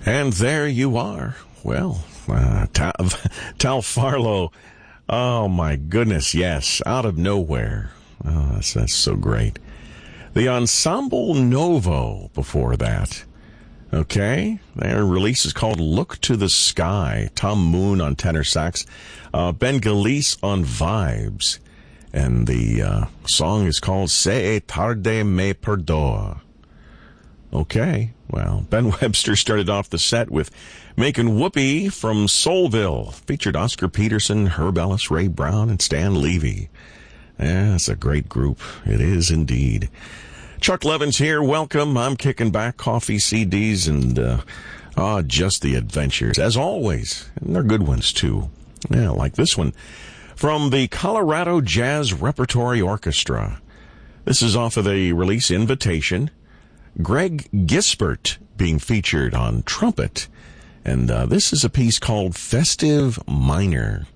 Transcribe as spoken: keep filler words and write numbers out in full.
And there you are. Well, uh, Tal, Tal Farlow. Oh, my goodness, yes. Out of nowhere. Oh, that's, that's so great. The Ensemble Novo before that. Okay. Their release is called Look to the Sky. Tom Moon on tenor sax. Uh, Ben Galice on vibes. And the uh, song is called Se Tarde Me Perdoa. Okay. Well, Ben Webster started off the set with Making Whoopee from Soulville. Featured Oscar Peterson, Herb Ellis, Ray Brown, and Stan Levy. Yeah, it's a great group. It is indeed. Chuck Levins here. Welcome. I'm kicking back coffee, C Ds, and uh, ah, just the adventures, as always. And they're good ones, too. Yeah, like this one from the Colorado Jazz Repertory Orchestra. This is off of the release Invitation. Greg Gisbert being featured on trumpet. And uh, this is a piece called Festive Minor.